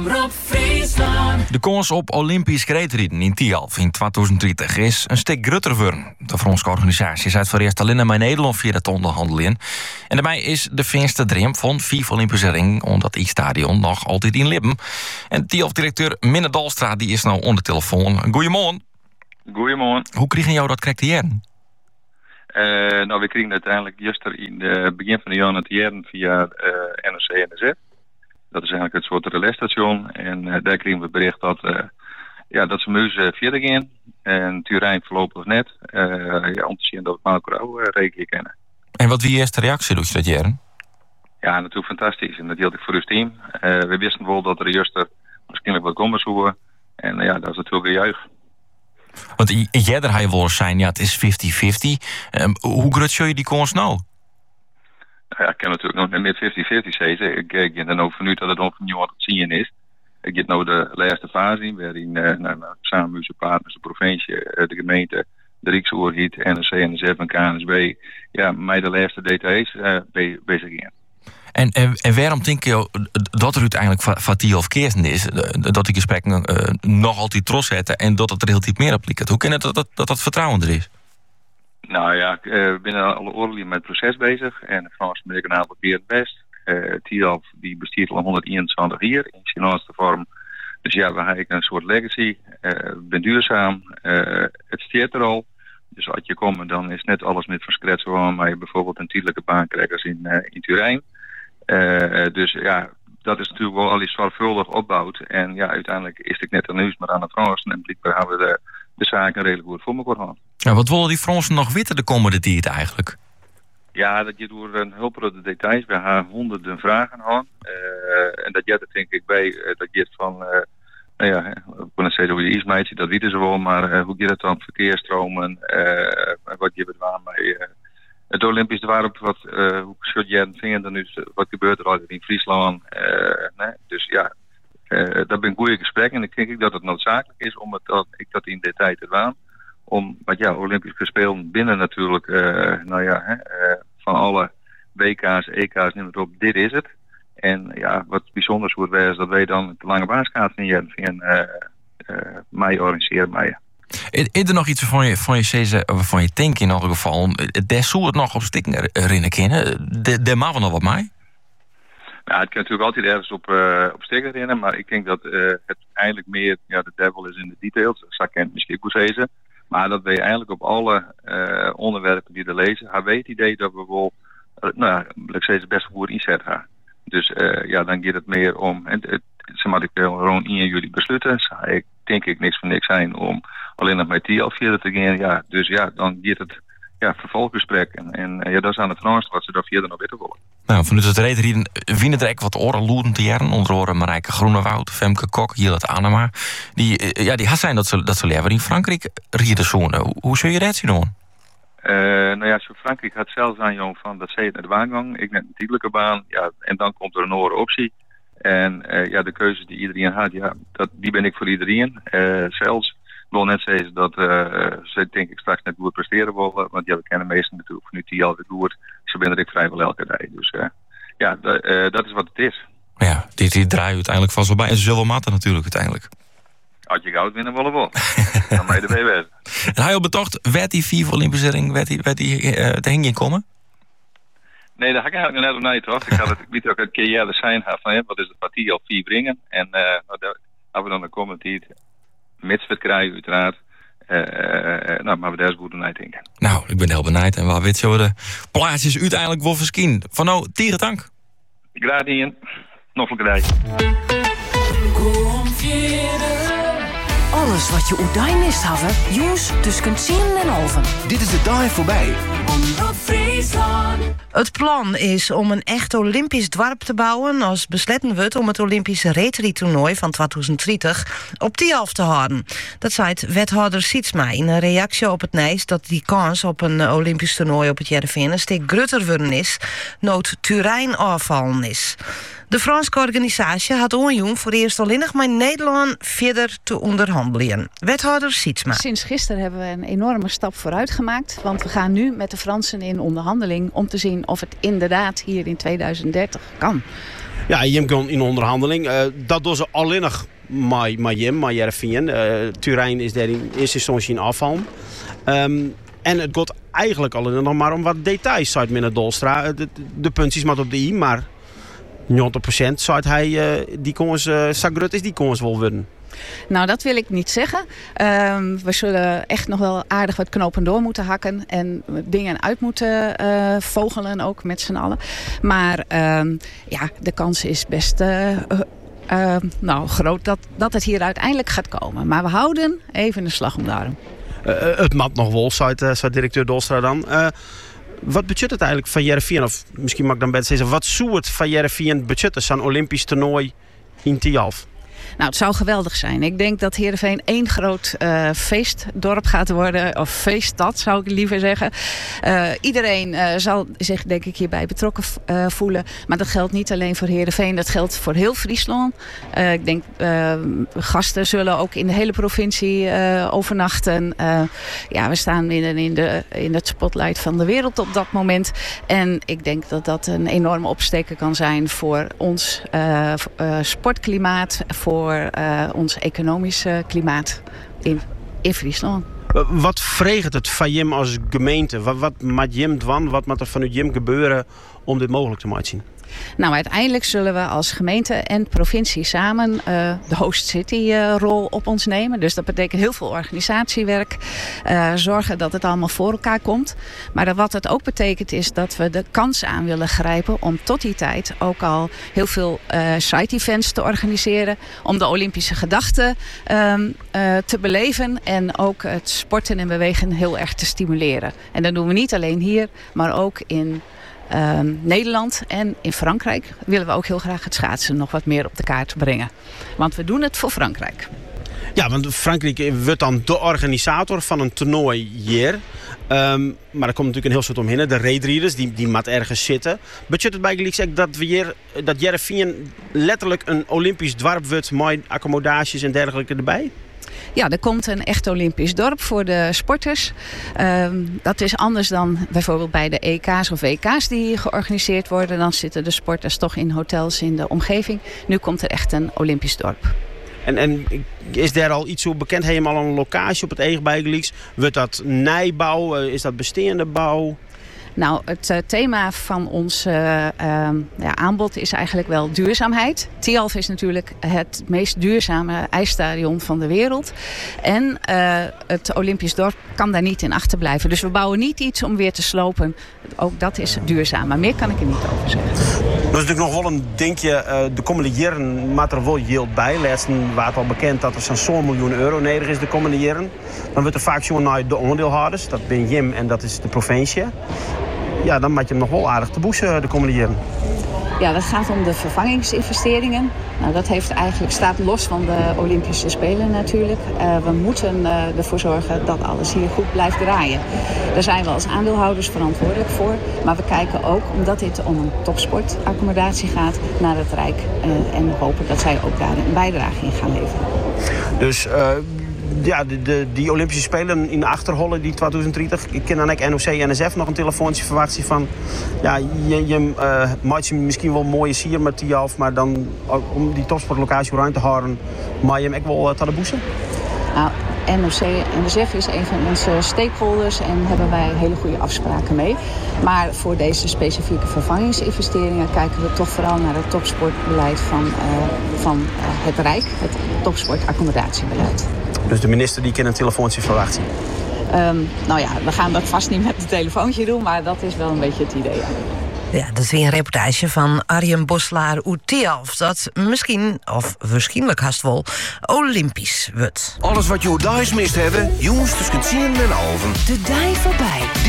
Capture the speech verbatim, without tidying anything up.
De kans op Olympisch skate-rieden in Tialf in tweeduizend dertig is een stuk groter geworden. De Franse organisatie zei voor eerst alleen maar Nederland via het onderhandelen. En daarbij is de finste dream van vijf Olympische ring omdat het stadion nog altijd in Lippen. En Tialf-directeur Minne Dalstra die is nou onder de telefoon. Goedemorgen. Goedemorgen. Hoe kregen jou dat krijgen? Uh, nou, we kregen uiteindelijk juist er in het begin van de jaar te jaren via uh, N O C N S F. Dat is eigenlijk het soort relaisstation. En uh, daar kregen we het bericht dat, uh, ja, dat ze muis uh, verder gaan. En Turijn voorlopig net. Uh, ja, om te zien dat we Marco uh, rekening kennen. En wat wie is de reactie doet je dat jaren? Ja, natuurlijk fantastisch. En dat hield ik voor ons team. Uh, we wisten wel dat er juist er waarschijnlijk wat komen zoeken. En uh, ja, dat is natuurlijk een juich. Want jij er wel eens zijn, ja, het is vijftig vijftig. Um, hoe groot zou je die kans nou? Ja, ik kan natuurlijk nog niet met vijftig vijftig zeggen. Ik, ik denk dan ook vanuit dat het opnieuw wat te zien is. Ik heb nou de laatste fase in, waarin uh, nou, nou, samen met zijn partners, de provincie, uh, de gemeente, de Rijksoverheid, N O C N S F en K N S B, ja, mij de laatste details uh, be, bezig in. En, en, en waarom denk je dat er uiteindelijk van Tialf Keersen is, dat die gesprekken uh, nog altijd trots zetten en dat het er heel diep meer op lijkt? Hoe kan het dat dat, dat dat vertrouwen er is? Nou ja, we zijn alle oorlog met het proces bezig en de Franse merken een aantal keer het best. Uh, Tialf die bestiert al honderdeenentwintig jaar in zijn laatste vorm. Dus ja, we hebben een soort legacy. Uh, we zijn duurzaam. Uh, het steert er al. Dus als je komt, dan is net alles met van scratch gewoon, maar je bijvoorbeeld een tijdelijke baan krijgt als in, uh, in Turijn. Uh, dus ja, dat is natuurlijk wel al iets zorgvuldig opbouwd. En ja, uiteindelijk is het net een nieuws, maar aan de Fransen. En blijkbaar hebben we de, de zaken redelijk goed voor elkaar gehad. Ja, wat willen die Fransen nog weten de komende tijd eigenlijk? Ja, dat je door een hulp de details bij haar honderden vragen had. Uh, en dat je er denk ik bij, uh, dat je het van, uh, nou ja, ik kan het zeggen hoe je is meidje, dat weten ze wel, maar uh, hoe je het dan verkeersstromen, uh, wat je het waar mee. Uh, Het Olympisch dwarp, wat uh, hoe schud je het vinger dan nu, wat gebeurt er altijd in Friesland? Uh, nee, dus ja, uh, dat ben goede gesprekken en ik denk ik dat het noodzakelijk is om het dat ik dat in detail te doen. Om, wat ja, Olympische Spelen binnen natuurlijk, uh, nou ja, hè, uh, van alle W K's, E K's, neem het op, dit is het. En ja, wat bijzonders wordt is dat wij dan de lange baanschaats in je en uh, uh, mij organiseren mij. Is er nog iets van je, van je zezen, van je tank in elk geval? Daar zou het nog op stikken erin kennen. Daar maken we nog wat mee? Nou, het kan natuurlijk altijd ergens op, uh, op stikken erin, maar ik denk dat uh, het eigenlijk meer, ja, de devil is in de details. Dat zou ik misschien ook zeggen. Maar dat wij eigenlijk op alle uh, onderwerpen die er lezen, hebben wij het idee dat we wel, uh, nou ja, ik zeg het best goed inzet gaan. Dus uh, ja, dan gaat het meer om, en het, ze moet ik gewoon in jullie besluiten. Zou ik denk ik niks van niks zijn om alleen nog met Tialf verder te gaan. Ja, dus ja, dan gaat het ja, vervolggesprek. En, en ja, dat is aan het Frans wat ze daar verder nog weten willen. Nou, vanuit het reden vinden er echt wat oren loeren te jaren. Onder andere Marijke Groenewoud, Femke Kok, Jillet Anema. Die, ja, die had zijn dat ze, dat ze leven in Frankrijk rieden zonen. Hoe, hoe zul je dat zien doen? Uh, nou ja, zo Frankrijk had zelfs aan jong van dat zij naar de baangang. Ik net een tijdelijke baan. Ja, en dan komt er een andere optie. En uh, ja, de keuze die iedereen had, ja, dat, die ben ik voor iedereen. Uh, zelfs wil net zeggen dat uh, ze denk ik straks net goed presteren willen. Want ja, we kennen meesten natuurlijk van nu die altijd goed. Ze ben er ik vrijwel elke dag. Dus uh, ja, d- uh, dat is wat het is. Ja, dit, dit draait uiteindelijk vast wel bij. En ze zullen wel matten natuurlijk uiteindelijk. Als je goud winnen, willen we wel. Dan ben je erbij wezen. En hij al betocht, werd die vijf Olympische ring, werd die, werd die uh, te hingen komen? Nee, daar ga ik eigenlijk net op naar je terug. Ik had het, ik weet ook een keer jaren zijn van, hè, wat is het partie al vier brengen. En uh, nou, daar hebben we dan de komende tijd, mits we het krijgen uiteraard, uh, uh, nou, maar we daar eens goed naar denken. Nou, ik ben heel benieuwd. En waar weet je de plaatjes uiteindelijk wel verschien. Van nou, tieren dank. Graag niet. Nog een keer. Alles wat je oerdijn mist hebben, jongens, tussen tien en over. Dit is de dag voorbij. Het plan is om een echt Olympisch dorp te bouwen als besletten wordt om het Olympische retrietoernooi van tweeduizend dertig op Tialf te houden. Dat zei wethouder Sietsma in een reactie op het nieuws dat die kans op een Olympisch toernooi op het Jereveen een stuk groter worden is, nood Turijn afvallen is. De Franse organisatie had onjong voor eerst alleen nog maar Nederland verder te onderhandelen. Wethouder Sietsma. Sinds gisteren hebben we een enorme stap vooruit gemaakt. Want we gaan nu met de Fransen in onderhandeling om te zien of het inderdaad hier in tweeduizend dertig kan. Ja, Jim kon in onderhandeling. Uh, dat doen ze alleen nog met, met Jim, met Heerenveen. Uh, Turijn is daar in eerste instantie in afval. Um, en het gaat eigenlijk alleen nog maar om wat details, zei meneer Dolstra. De, de puntjes maar op de i, maar negentig procent zei hij, uh, die kongens, uh, Sagrut is die kongens wel winnen. Nou, dat wil ik niet zeggen. Um, we zullen echt nog wel aardig wat knopen door moeten hakken. En dingen uit moeten uh, vogelen ook met z'n allen. Maar um, ja, de kans is best uh, uh, nou, groot dat, dat het hier uiteindelijk gaat komen. Maar we houden even een slag om de arm. Uh, het mat nog wel, zei, uh, zei directeur Dolstra dan. Uh, wat budget het eigenlijk van Heerenveen? Of misschien mag ik dan beter zeggen, wat zou het van Heerenveen budgetten? Zo'n Olympisch toernooi in Tialf? Nou, het zou geweldig zijn. Ik denk dat Heerenveen één groot uh, feestdorp gaat worden. Of feeststad, zou ik liever zeggen. Uh, iedereen uh, zal zich, denk ik, hierbij betrokken uh, voelen. Maar dat geldt niet alleen voor Heerenveen. Dat geldt voor heel Friesland. Uh, ik denk, uh, gasten zullen ook in de hele provincie uh, overnachten. Uh, ja, we staan midden in, de, in het spotlight van de wereld op dat moment. En ik denk dat dat een enorme opsteker kan zijn voor ons uh, uh, sportklimaat. Voor Voor uh, ons economische klimaat in, in Friesland. Wat vreegt het van Jim als gemeente? Wat, wat moet Jim doen? Wat moet er vanuit Jim gebeuren om dit mogelijk te maken? Nou, uiteindelijk zullen we als gemeente en provincie samen uh, de host city uh, rol op ons nemen. Dus dat betekent heel veel organisatiewerk. Uh, zorgen dat het allemaal voor elkaar komt. Maar wat het ook betekent is dat we de kans aan willen grijpen om tot die tijd ook al heel veel uh, side-events te organiseren. Om de Olympische gedachte um, uh, te beleven en ook het sporten en bewegen heel erg te stimuleren. En dat doen we niet alleen hier, maar ook in Uh, Nederland en in Frankrijk willen we ook heel graag het schaatsen nog wat meer op de kaart brengen. Want we doen het voor Frankrijk. Ja, want Frankrijk wordt dan de organisator van een toernooi hier. Um, maar er komt natuurlijk een heel soort omheen. De raidrieders, die, die moet ergens zitten. Budget het bij Gelijk dat we hier, dat Heerenveen letterlijk een Olympisch dorp wordt met accommodaties en dergelijke erbij? Ja, er komt een echt Olympisch dorp voor de sporters. Um, dat is anders dan bijvoorbeeld bij de E K's of W K's die georganiseerd worden. Dan zitten de sporters toch in hotels in de omgeving. Nu komt er echt een Olympisch dorp. En, en is daar al iets zo bekend? Heb je al een locatie op het Eegbeigelijks? Wordt dat nijbouw? Is dat bestaande bouw? Nou, het uh, thema van ons uh, uh, ja, aanbod is eigenlijk wel duurzaamheid. Tialf is natuurlijk het meest duurzame ijsstadion van de wereld. En uh, het Olympisch dorp kan daar niet in achterblijven. Dus we bouwen niet iets om weer te slopen. Ook dat is duurzaam. Maar meer kan ik er niet over zeggen. Dat is natuurlijk nog wel een dingetje. Uh, de komende jaren maakt er wel yield bij. Laatst was het al bekend dat er zo'n zo'n miljoen euro nodig is de komende jaren. Dan wordt er vaak zo'n naar de aandeelhouders. Dat ben Jim en dat is de provincie. Ja, dan maak je hem nog wel aardig te boezen de komende jaren. Ja, dat gaat om de vervangingsinvesteringen. Nou, dat heeft eigenlijk, staat los van de Olympische Spelen natuurlijk. Uh, we moeten uh, ervoor zorgen dat alles hier goed blijft draaien. Daar zijn we als aandeelhouders verantwoordelijk voor. Maar we kijken ook, omdat dit om een topsportaccommodatie gaat, naar het Rijk. Uh, en hopen dat zij ook daar een bijdrage in gaan leveren. Dus Uh... Ja, de, de, die Olympische Spelen in de Achterholle, die twintig dertig. Ik ken dan ook N O C en N S F nog een telefoontje verwacht van. Ja, je, je uh, maakt je misschien wel mooie sier met die af, maar dan om die topsportlocatie ruim te houden, maak je hem ook wel uh, te de boezen? Nou, N O C en N S F is een van onze stakeholders en hebben wij hele goede afspraken mee. Maar voor deze specifieke vervangingsinvesteringen kijken we toch vooral naar het topsportbeleid van, uh, van uh, het Rijk, het topsportaccomodatiebeleid. Dus de minister die kan een telefoontje verwachten? Um, nou ja, we gaan dat vast niet met een telefoontje doen, maar dat is wel een beetje het idee. Ja. Ja, dat is weer een reportage van Arjen Boslaar uit Tialf. Dat misschien, of waarschijnlijk haast wel, Olympisch wordt. Alles wat je thuis mist hebben, jongens tussen tien en halven. De dij voorbij.